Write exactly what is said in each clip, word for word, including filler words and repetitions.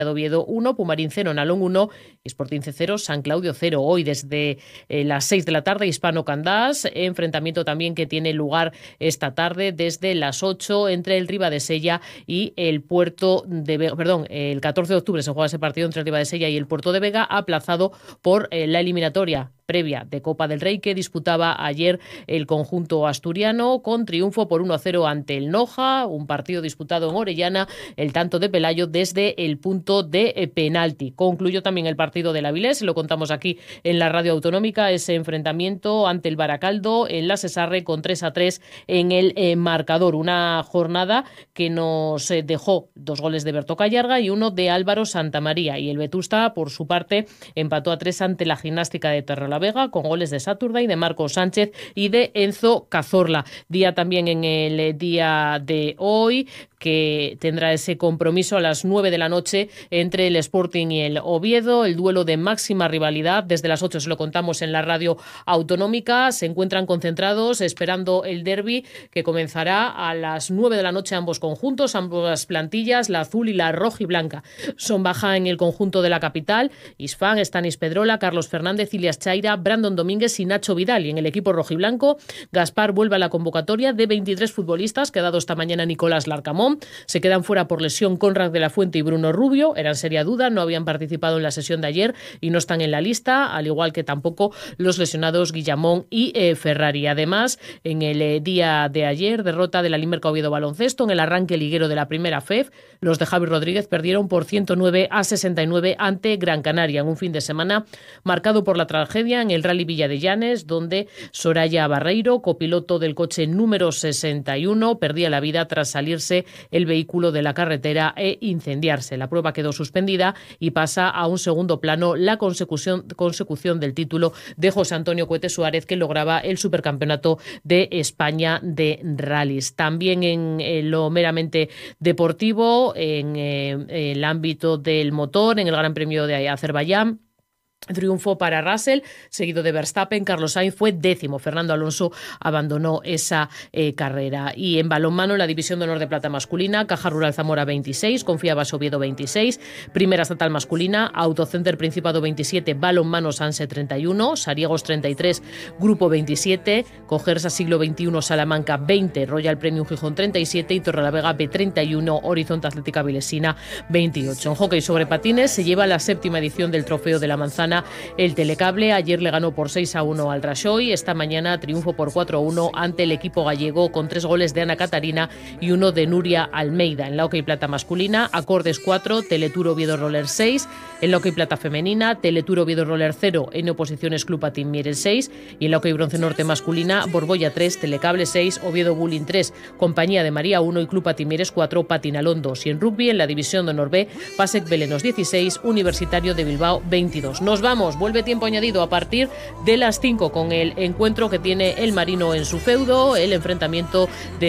Oviedo uno, Pumarín cero, Nalón uno y Sporting C cero, San Claudio cero. Hoy desde eh, las seis de la tarde, Hispano Candás, enfrentamiento también que tiene lugar esta tarde desde las ocho entre el Ribadesella y el Puerto de Vega. Perdón, el catorce de octubre se juega ese partido entre el Ribadesella y el Puerto de Vega, aplazado por eh, la eliminatoria previa de Copa del Rey que disputaba ayer el conjunto asturiano con triunfo por uno a cero ante el Noja, un partido disputado en Orellana, el tanto de Pelayo desde el punto de penalti. Concluyó también el partido del Avilés, lo contamos aquí en la radio autonómica, ese enfrentamiento ante el Baracaldo en la Sesarre con tres a tres en el eh, marcador. Una jornada que nos eh, dejó dos goles de Berto Callarga y uno de Álvaro Santamaría, y el Vetusta por su parte empató a tres ante la Gimnástica de Torrelavega con goles de Saturday, de Marcos Sánchez y de Enzo Cazorla. Día también en el día de hoy que tendrá ese compromiso a las nueve de la noche entre el Sporting y el Oviedo, el duelo de máxima rivalidad. Desde las ocho se lo contamos en la radio autonómica. Se encuentran concentrados esperando el derbi que comenzará a las nueve de la noche. Ambos conjuntos, ambas plantillas, la azul y la roja y blanca, son baja en el conjunto de la capital. Isfán, Stanis Pedrola, Carlos Fernández, Ilias Chaira, Brandon Domínguez y Nacho Vidal. Y en el equipo rojiblanco, Gaspar vuelve a la convocatoria de veintitrés futbolistas que ha dado esta mañana Nicolás Larcamón. Se quedan fuera por lesión Conrad de la Fuente y Bruno Rubio. Eran seria duda, no habían participado en la sesión de ayer y no están en la lista, al igual que tampoco los lesionados Guillamón y eh, Ferrari. Además, en el eh, día de ayer, derrota de la Limerca Oviedo Baloncesto en el arranque liguero de la primera F E F. Los de Javi Rodríguez perdieron por ciento nueve a sesenta y nueve ante Gran Canaria en un fin de semana marcado por la tragedia en el Rally Villa de Llanes, donde Soraya Barreiro, copiloto del coche número sesenta y uno, perdía la vida tras salirse el vehículo de la carretera e incendiarse. La prueba quedó suspendida y pasa a un segundo plano la consecución, consecución del título de José Antonio Cohete Suárez, que lograba el Supercampeonato de España de rallies. También en eh, lo meramente deportivo, en eh, el ámbito del motor, en el Gran Premio de Azerbaiyán, triunfo para Russell, seguido de Verstappen. Carlos Sainz fue décimo. Fernando Alonso abandonó esa eh, carrera. Y en balonmano, en la División de Honor de Plata masculina, Caja Rural Zamora veintiséis, Confiabas Oviedo veintiséis, Primera Estatal masculina, Autocenter Principado veintisiete, Balonmano Sanse treinta y uno, Sariegos treinta y tres, Grupo veintisiete, Cogersa Siglo veintiuno Salamanca veinte, Royal Premium Gijón treinta y siete y Torrelavega B treinta y uno, Horizonte Atlética Vilesina veintiocho. En hockey sobre patines se lleva la séptima edición del Trofeo de la Manzana el Telecable. Ayer le ganó por seis a uno al Rajoy. Esta mañana triunfo por cuatro a uno ante el equipo gallego con tres goles de Ana Catarina y uno de Nuria Almeida. En la hockey plata masculina, Acordes cuatro, Teletour Oviedo Roller seis. En la hockey plata femenina, Teletour Oviedo Roller cero, en Oposiciones Club Patín Mieres seis. Y en la hockey bronce norte masculina, Borbolla tres, Telecable seis, Oviedo Bullying tres, Compañía de María uno y Club Patín Mieres cuatro, Patinalón dos. Y en rugby, en la División de Honor B, Pasec Belenos dieciséis, Universitario de Bilbao veintidós. Nos vamos, vuelve tiempo añadido a partir de las cinco con el encuentro que tiene el Marino en su feudo, el enfrentamiento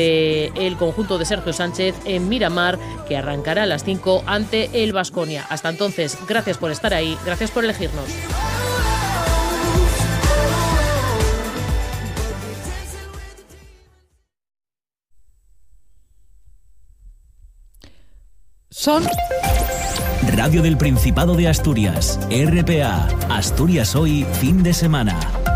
del conjunto de Sergio Sánchez en Miramar, que arrancará a las cinco ante el Baskonia. Hasta entonces, gracias por estar ahí, gracias por elegirnos. Son Radio del Principado de Asturias, R P A, Asturias Hoy, fin de semana.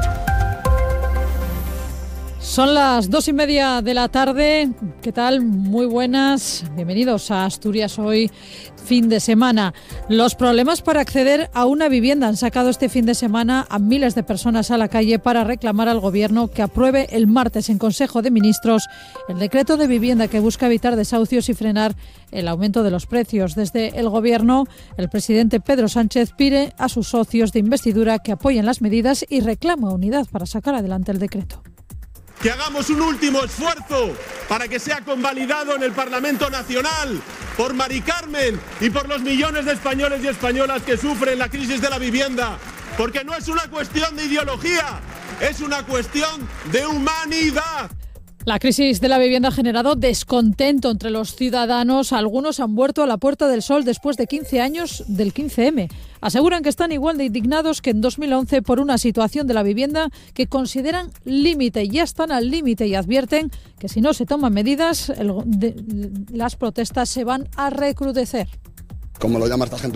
Son las dos y media de la tarde. ¿Qué tal? Muy buenas. Bienvenidos a Asturias Hoy, fin de semana. Los problemas para acceder a una vivienda han sacado este fin de semana a miles de personas a la calle para reclamar al Gobierno que apruebe el martes en Consejo de Ministros el decreto de vivienda que busca evitar desahucios y frenar el aumento de los precios. Desde el Gobierno, el presidente Pedro Sánchez pide a sus socios de investidura que apoyen las medidas y reclama unidad para sacar adelante el decreto. Que hagamos un último esfuerzo para que sea convalidado en el Parlamento Nacional por Mari Carmen y por los millones de españoles y españolas que sufren la crisis de la vivienda, porque no es una cuestión de ideología, es una cuestión de humanidad. La crisis de la vivienda ha generado descontento entre los ciudadanos. Algunos han vuelto a la Puerta del Sol después de quince años del quince eme. Aseguran que están igual de indignados que en dos mil once por una situación de la vivienda que consideran límite. Ya están al límite y advierten que si no se toman medidas, el, de, las protestas se van a recrudecer. como lo llama esta gente